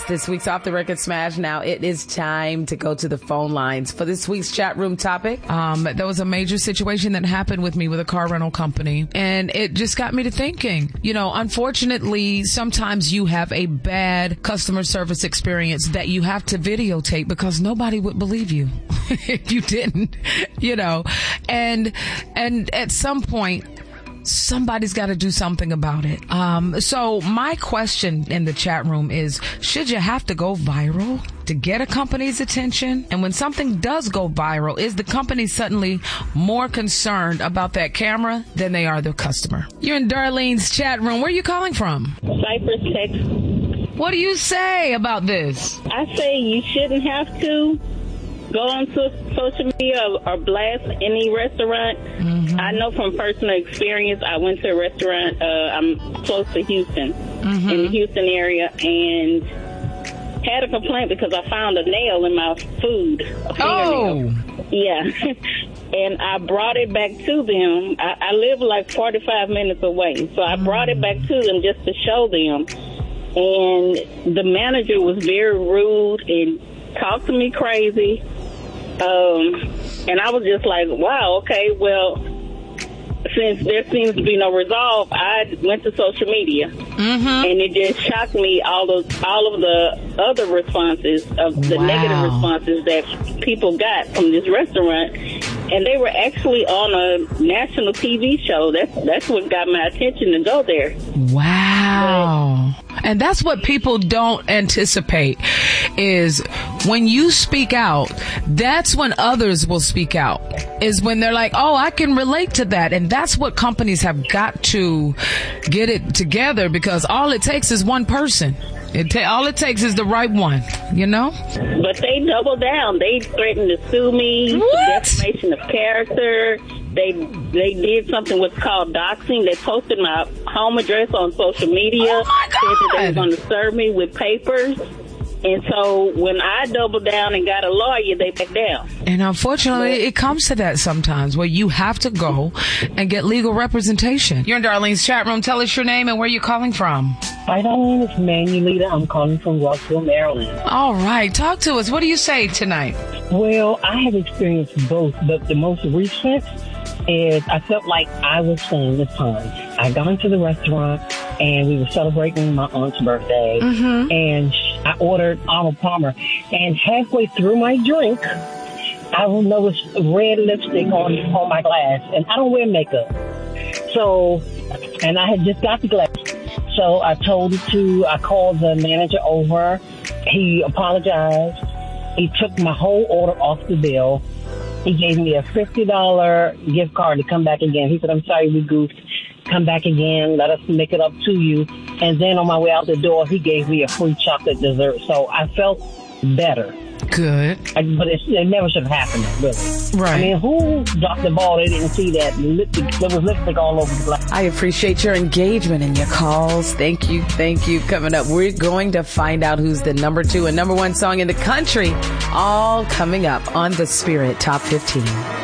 Yes, this week's Off the Record Smash. Now it is time to go to the phone lines for this week's chat room topic. There was a major situation that happened with me with a car rental company, and it just got me to thinking. You know, unfortunately, sometimes you have a bad customer service experience that you have to videotape because nobody would believe you if you didn't, you know. And at some point, somebody's got to do something about it. So my question in the chat room is, should you have to go viral to get a company's attention? And when something does go viral, is the company suddenly more concerned about that camera than they are the customer? You're in Darlene's chat room. Where are you calling from? Cypress, Texas. What do you say about this? I say you shouldn't have to go on social media or blast any restaurant. Mm-hmm. I know from personal experience, I went to a restaurant, I'm close to Houston, in the Houston area, and had a complaint because I found a nail in my food. Oh! Yeah. And I brought it back to them. I live like 45 minutes away, so I brought it back to them just to show them. And the manager was very rude and talked to me crazy. And I was just like, wow, okay, well, since there seems to be no resolve, I went to social media. And it just shocked me, all of the other responses, of the negative responses that people got from this restaurant. And they were actually on a national TV show. That's what got my attention to go there. Wow. And that's what people don't anticipate, is when you speak out, that's when others will speak out, is when they're like, oh, I can relate to that. And that's what companies have got to get it together, because all it takes is one person. All it takes is the right one, you know? But they doubled down. They threatened to sue me for defamation of character. They did something what's called doxing. They posted my home address on social media. Oh my God. Said that they were going to serve me with papers. And so when I doubled down and got a lawyer, they backed down. And unfortunately, it comes to that sometimes, where you have to go and get legal representation. You're in Darlene's chat room. Tell us your name and where you're calling from. Hi, Darlene. It's Manuelita. I'm calling from Rockville, Maryland. All right. Talk to us. What do you say tonight? Well, I have experienced both, but the most recent is I felt like I was saying this time. I got into the restaurant and we were celebrating my aunt's birthday, and I ordered Arnold Palmer, and halfway through my drink, I noticed red lipstick on my glass, and I don't wear makeup. So, and I had just got the glass. So I called the manager over. He apologized. He took my whole order off the bill. He gave me a $50 gift card to come back again. He said, I'm sorry, we goofed. Come back again. Let us make it up to you. And then on my way out the door, he gave me a free chocolate dessert. So I felt better. Good. But it never should have happened, really. Right. I mean, who dropped the ball? They didn't see that. There was lipstick all over the glass. I appreciate your engagement and your calls. Thank you. Thank you. Coming up, we're going to find out who's the number 2 and number 1 song in the country. All coming up on the Spirit Top 15.